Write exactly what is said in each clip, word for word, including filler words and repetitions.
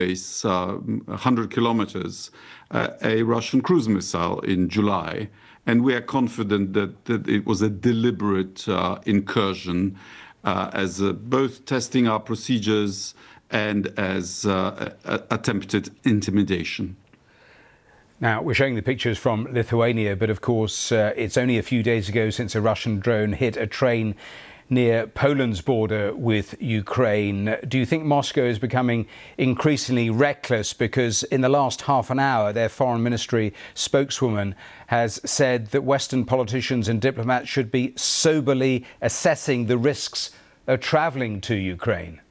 base, uh, one hundred kilometers, uh, a Russian cruise missile in July. And we are confident that, that it was a deliberate uh, incursion uh, as uh, both testing our procedures and as uh, a- attempted intimidation. Now, we're showing the pictures from Lithuania, but of course, uh, it's only a few days ago since a Russian drone hit a train near Poland's border with Ukraine. Do you think Moscow is becoming increasingly reckless? Because in the last half an hour, their foreign ministry spokeswoman has said that Western politicians and diplomats should be soberly assessing the risks of travelling to Ukraine.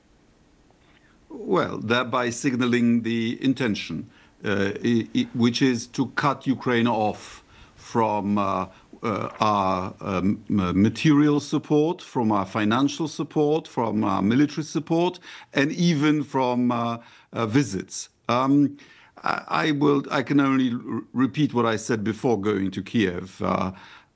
Well, thereby signaling the intention, uh, i- i- which is to cut Ukraine off from uh, uh, our um, uh, material support, from our financial support, from our military support, and even from uh, uh, visits. Um, I, I will. I can only r- repeat what I said before going to Kiev, uh,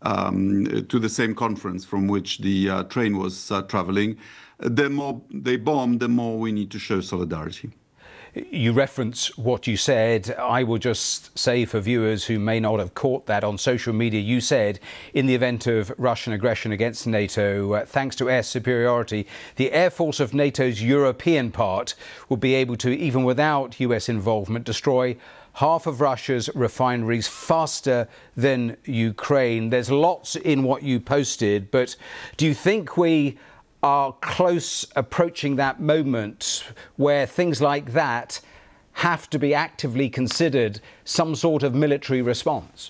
um, to the same conference from which the uh, train was uh, traveling. The more they bomb, the more we need to show solidarity. You reference what you said. I will just say for viewers who may not have caught that on social media, you said in the event of Russian aggression against NATO, uh, thanks to air superiority, the air force of NATO's European part will be able to, even without U S involvement, destroy half of Russia's refineries faster than Ukraine. There's lots in what you posted, but do you think we are close approaching that moment where things like that have to be actively considered, some sort of military response?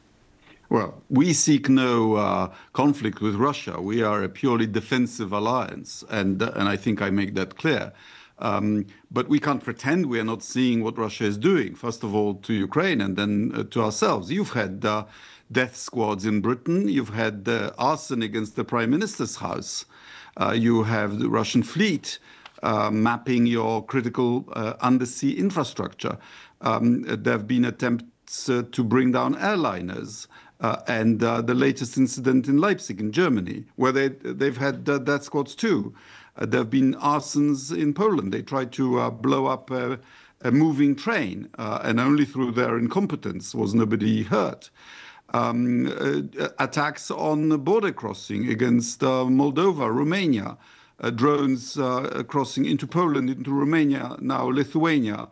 Well, we seek no uh, conflict with Russia. We are a purely defensive alliance, and uh, and I think I make that clear. Um, but we can't pretend we are not seeing what Russia is doing, first of all to Ukraine and then uh, to ourselves. You've had uh, death squads in Britain. You've had uh, arson against the Prime Minister's house. Uh, you have the Russian fleet uh, mapping your critical uh, undersea infrastructure. Um, there have been attempts uh, to bring down airliners. Uh, and uh, the latest incident in Leipzig in Germany, where they, they've had uh, death squads too. Uh, there have been arsons in Poland. They tried to uh, blow up a, a moving train, uh, and only through their incompetence was nobody hurt. Um, uh, attacks on the border crossing against uh, Moldova, Romania, uh, drones uh, crossing into Poland, into Romania, now Lithuania.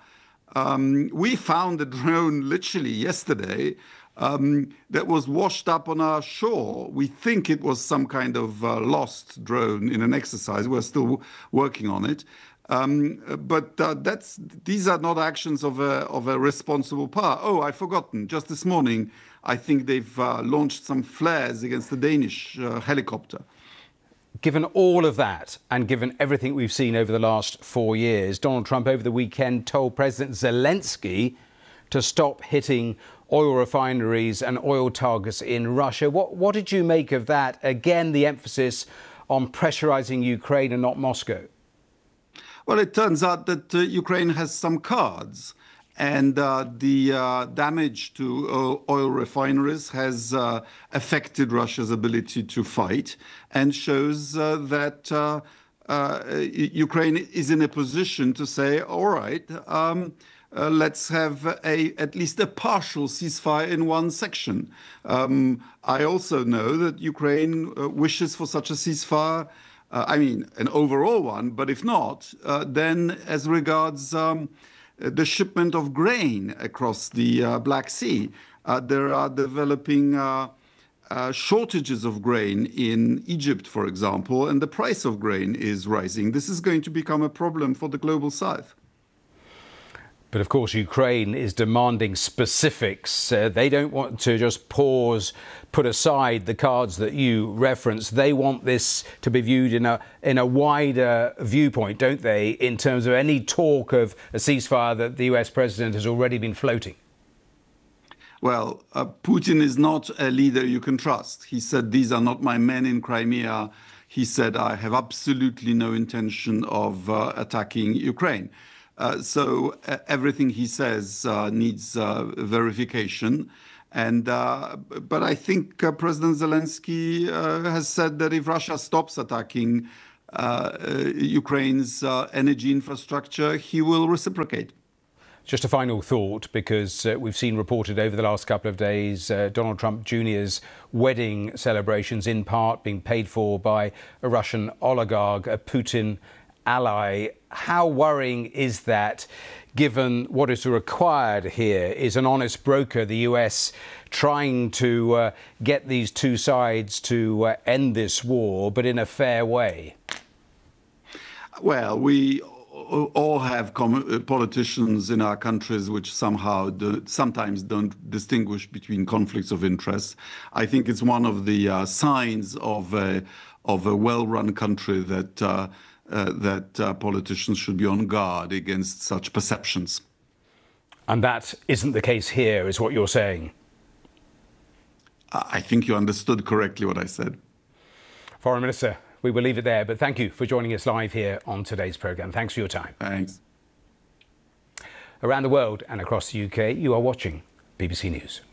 Um, we found a drone literally yesterday um, that was washed up on our shore. We think it was some kind of uh, lost drone in an exercise. We're still working on it. Um, but uh, that's these are not actions of a, of a responsible power. Oh, I've forgotten. Just this morning, I think they've uh, launched some flares against the Danish uh, helicopter. Given all of that and given everything we've seen over the last four years, Donald Trump over the weekend told President Zelensky to stop hitting oil refineries and oil targets in Russia. What, what did you make of that? Again, the emphasis on pressurizing Ukraine and not Moscow. Well, it turns out that uh, Ukraine has some cards. And uh, the uh, damage to uh, oil refineries has uh, affected Russia's ability to fight and shows uh, that uh, uh, Ukraine is in a position to say, all right, um, uh, let's have a, at least a partial ceasefire in one section. Um, I also know that Ukraine uh, wishes for such a ceasefire, uh, I mean, an overall one, but if not, uh, then as regards um, the shipment of grain across the uh, Black Sea. Uh, there are developing uh, uh, shortages of grain in Egypt, for example, and the price of grain is rising. This is going to become a problem for the global south. But of course, Ukraine is demanding specifics. Uh, they don't want to just pause, put aside the cards that you referenced. They want this to be viewed in a in a wider viewpoint, don't they, in terms of any talk of a ceasefire that the U S president has already been floating? Well, uh, Putin is not a leader you can trust. He said, these are not my men in Crimea. He said, I have absolutely no intention of uh, attacking Ukraine. Uh, so uh, everything he says uh, needs uh, verification. And uh, but I think uh, President Zelensky uh, has said that if Russia stops attacking uh, uh, Ukraine's uh, energy infrastructure, he will reciprocate. Just a final thought, because uh, we've seen reported over the last couple of days uh, Donald Trump Junior's wedding celebrations in part being paid for by a Russian oligarch, a Putin ally. How worrying is that, given what is required here is an honest broker, the U S trying to uh, get these two sides to uh, end this war, but in a fair way? Well, we all have politicians in our countries which somehow do, sometimes don't distinguish between conflicts of interest. I think it's one of the uh, signs of a, of a well-run country that uh, uh, that uh, politicians should be on guard against such perceptions. And that isn't the case here, is what you're saying? I think you understood correctly what I said. Foreign Minister, we will leave it there, but thank you for joining us live here on today's programme. Thanks for your time. Thanks. Around the world and across the U K, you are watching B B C News.